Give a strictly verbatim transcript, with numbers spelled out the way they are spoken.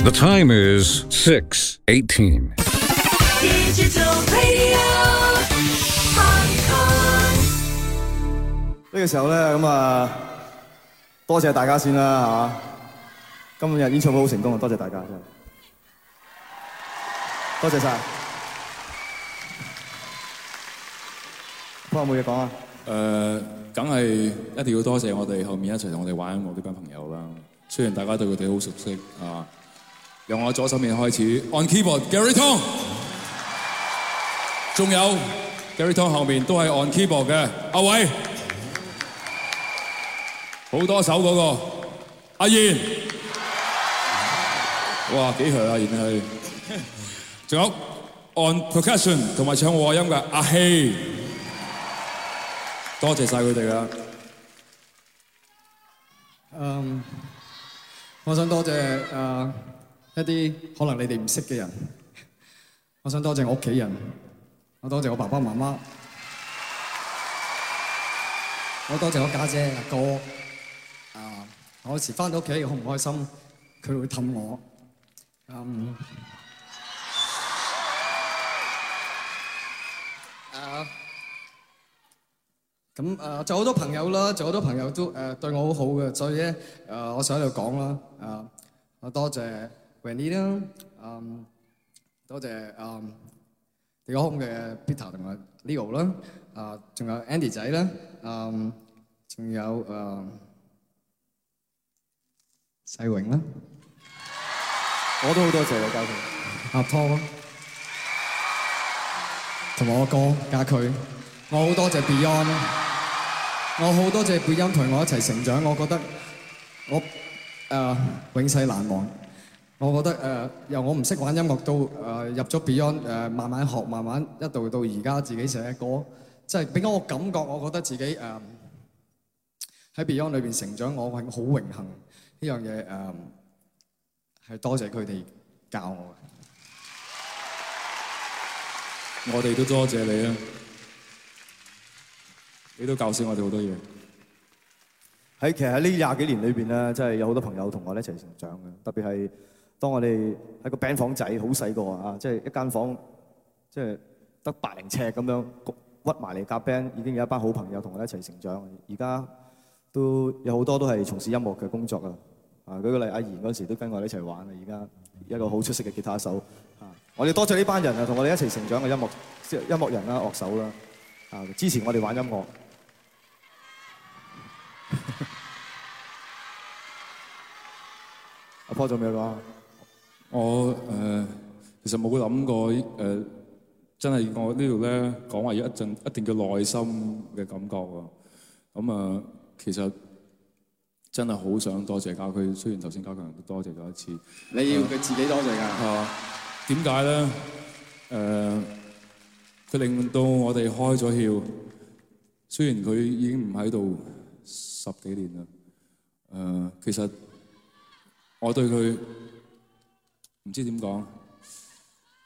The time is six eighteen. Digital Radio Hong Kong。 呢個時候咧，咁啊，多謝大家先啦嚇！今日演唱會好成功啊，多謝大家真係，多謝晒。不過有冇嘢講啊？ 誒，梗係一定要多謝我哋後面一齊同我哋玩音樂呢班朋友啦。雖然大家對佢哋好熟悉啊，由我左手面開始 ，on keyboard Gary Tong， 仲有 Gary Tong 後面都係 on keyboard 嘅阿偉，好多手嗰個阿賢，哇幾強啊賢係，仲有 on percussion 同埋唱和音嘅阿希。多謝晒佢哋啦。 嗯，我想多謝誒一啲可能你哋唔識嘅人。我想多謝我屋企人，我多謝我爸爸媽媽，我多謝我家姐阿哥。啊，我有時翻到屋企好唔開心，佢會氹我。嗯。啊。咁誒，仲有好多朋友啦，仲有好多朋友都誒對我好好嘅，所以咧誒，我想喺度講啦，誒，我多謝 Wendy 啦，嗯，多謝誒地哥空嘅 Peter 同埋 Leo 啦，啊，仲有 Andy 仔啦，嗯，仲有誒世榮啦， 我都好多謝你家佢， 阿湯，同埋我哥家駒。我好多謝 Beyond， 我好多謝 Beyond 陪我一齊成長，我覺得我誒、呃、永世難忘。我覺得誒、呃、由我唔識玩音樂到誒、呃、入咗 Beyond 誒、呃、慢慢學，慢慢一度到而家自己寫歌，即係俾我感覺，我覺得自己誒喺、呃、Beyond 裏邊成長，我係好榮幸呢樣嘢誒係多謝佢哋教我嘅。我哋都多謝你啊！你都教識我哋好多嘢。 喺其實喺呢廿幾年裏邊咧，真係有好多朋友同我哋一齊成長嘅。特別係當我哋喺個 band 房仔好細個啊，即係一間房，即係得百零尺咁樣屈埋嚟夾 band，已經有一班好朋友同我哋一齊成長。而家都有好多都係從事音樂嘅工作啊。啊，舉個例，阿賢嗰時都跟我哋一齊玩啊。而家一個好出色嘅吉他手啊，我哋多謝呢班人啊，同我哋一齊成長嘅音樂音樂人啦、樂手啦，啊，支持我哋玩音樂。阿波做咩講？ 我誒、呃、其實冇諗過誒、呃，真係我呢度咧講話要一陣一定叫內心嘅感覺喎。咁啊、呃，其實真係好想多謝家駒，雖然頭先家強都多謝咗一次。 你要佢自己多謝㗎。 啊，點解咧？誒、呃，佢令到我哋開咗竅。雖然佢已經唔喺度十幾年啦。誒、呃，其實我對佢唔知點講。